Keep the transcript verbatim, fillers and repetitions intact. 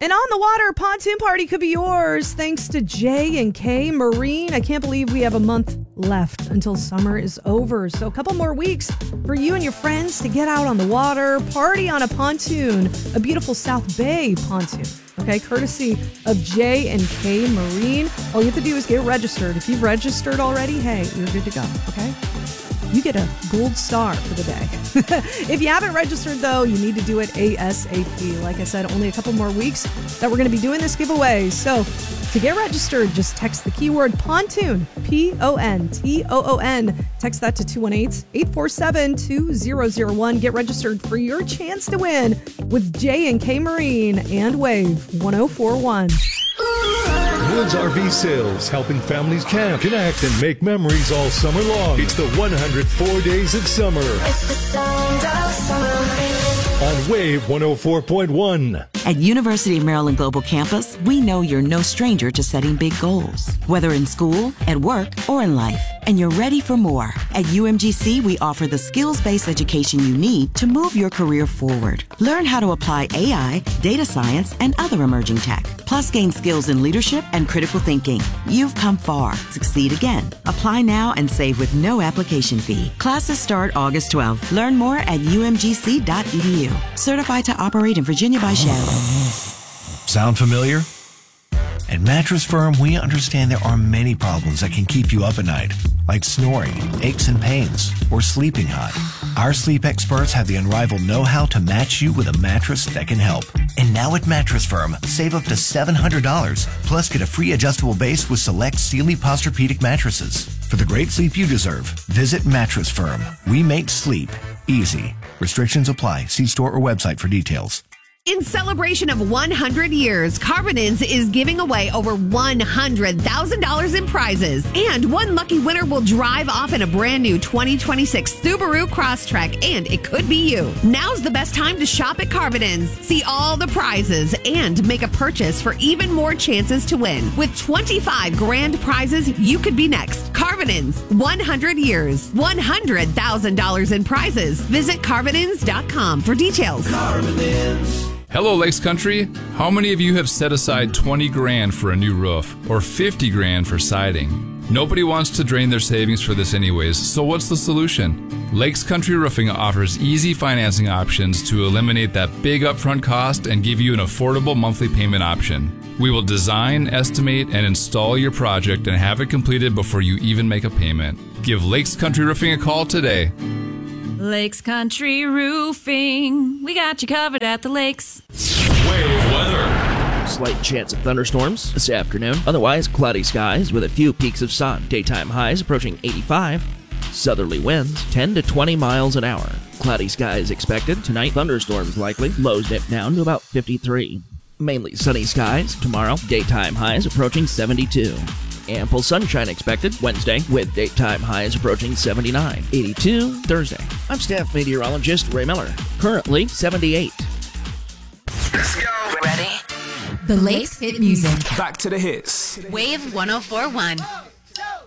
An on-the-water pontoon party could be yours thanks to J and K Marine. I can't believe we have a month left until summer is over. So a couple more weeks for you and your friends to get out on the water, party on a pontoon, a beautiful South Bay pontoon. Okay, courtesy of J and K Marine. All you have to do is get registered. If you've registered already, hey, you're good to go, okay? You get a gold star for the day. If you haven't registered, though, you need to do it ASAP. Like I said, only a couple more weeks that we're going to be doing this giveaway. So to get registered, just text the keyword pontoon, P O N T O O N. Text that to two one eight, eight four seven, two zero zero one. Get registered for your chance to win with J and K Marine and Wave one oh four one. Woods R V Sales, helping families camp, connect, and make memories all summer long. It's the one hundred four Days of Summer. It's the sound of summer. On Wave one oh four point one. At University of Maryland Global Campus, we know you're no stranger to setting big goals, whether in school, at work, or in life. And you're ready for more. At U M G C, we offer the skills-based education you need to move your career forward. Learn how to apply A I, data science, and other emerging tech. Plus, gain skills in leadership and critical thinking. You've come far. Succeed again. Apply now and save with no application fee. Classes start August twelfth. Learn more at U M G C dot E D U. Certified to operate in Virginia by Shadow. Sound familiar? At Mattress Firm, we understand there are many problems that can keep you up at night, like snoring, aches and pains, or sleeping hot. Our sleep experts have the unrivaled know-how to match you with a mattress that can help. And now at Mattress Firm, save up to seven hundred dollars, plus get a free adjustable base with select Sealy Posturepedic mattresses. For the great sleep you deserve, visit Mattress Firm. We make sleep easy. Restrictions apply. See store or website for details. In celebration of one hundred years, Carbonins is giving away over one hundred thousand dollars in prizes. And one lucky winner will drive off in a brand new twenty twenty-six Subaru Crosstrek, and it could be you. Now's the best time to shop at Carbonins. See all the prizes and make a purchase for even more chances to win. With twenty-five grand prizes, you could be next. Carbonins, one hundred years, one hundred thousand dollars in prizes. Visit Carbonins dot com for details. Carbonins. Hello, Lakes Country. How many of you have set aside twenty grand for a new roof or fifty grand for siding? Nobody wants to drain their savings for this anyways, so what's the solution? Lakes Country Roofing offers easy financing options to eliminate that big upfront cost and give you an affordable monthly payment option. We will design, estimate, and install your project and have it completed before you even make a payment. Give Lakes Country Roofing a call today. Lakes Country Roofing. We got you covered at the lakes. Wave weather. Slight chance of thunderstorms this afternoon. Otherwise, cloudy skies with a few peaks of sun. Daytime highs approaching eighty-five. Southerly winds ten to twenty miles an hour. Cloudy skies expected. Tonight, thunderstorms likely. Lows dip down to about fifty-three. Mainly sunny skies tomorrow. Daytime highs approaching seventy-two. Ample sunshine expected Wednesday with daytime highs approaching seventy-nine. eighty-two Thursday. I'm staff meteorologist Ray Miller. Currently seventy-eight. Let's go. Ready? The Lakes hit music. Back to the hits. Wave one oh four point one.